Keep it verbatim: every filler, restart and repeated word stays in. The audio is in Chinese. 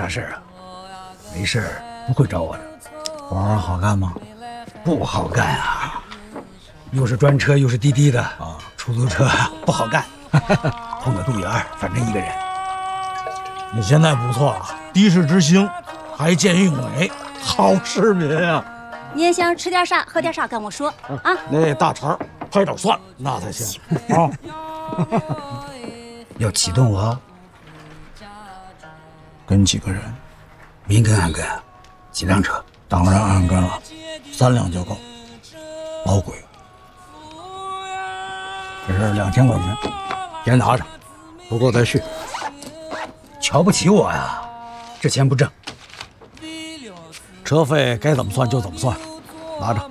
啥事儿啊？没事儿不会找我的。 活儿好干吗？ 不好干啊，又是专车又是滴滴的啊，出租车不好干。碰个杜源，反正一个人。 你现在不错了，的士之星，还见义勇为，好市民啊！ 您想吃点啥，喝点啥，跟我说啊。 那大肠拍点蒜，那才行啊！ 要启动啊！ 跟几个人？ 明跟暗跟？几辆车？ 当然暗跟了，三辆就够。老鬼， 这是两千块钱，先拿着， 不够再续。 瞧不起我呀？这钱不挣。 车费该怎么算就怎么算，拿着。